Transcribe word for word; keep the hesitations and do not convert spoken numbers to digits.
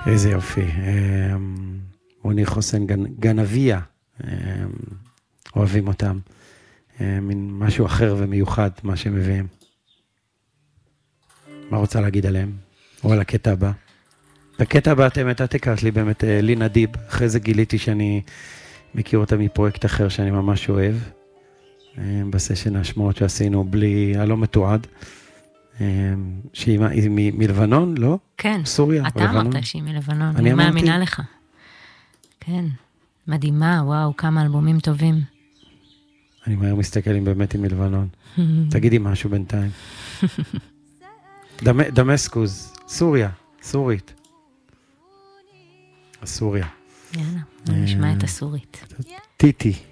איזה יופי. רוני חוסן גנביה, אוהבים אותם. מין משהו אחר ומיוחד, מה שהם מביאים. מה רוצה להגיד עליהם? או על הקטע הבא? בקטע הבא אתם הייתה תקרת לי באמת לינה דיב, אחרי זה גיליתי שאני מכיר אותה מפרויקט אחר שאני ממש אוהב, בסשן השמועות שעשינו בלי, הלא מתועד, שהיא מלבנון, לא? כן, סוריה, אתה אמרת שהיא מלבנון, אני מאמינה לך. כן, מדהימה, וואו, כמה אלבומים טובים. אני מהר מסתכל אם באמת היא מלבנון. תגידי משהו בינתיים. דמשקוס, סוריה, סורית. הסוריה. יאללה, נשמע את הסורית. טיטי.